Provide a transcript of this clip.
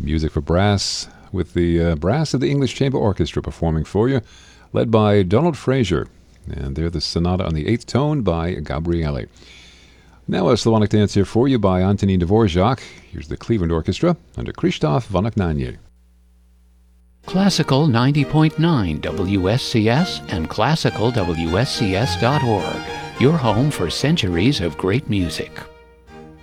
Music for brass with the brass of the English Chamber Orchestra performing for you, led by Donald Fraser. And they're the Sonata on the Eighth Tone by Gabriele. Now a Slavonic dance here for you by Antonin Dvorak. Here's the Cleveland Orchestra under Krzysztof Vanaknanie. Classical 90.9 WSCS and classicalwscs.org, your home for centuries of great music.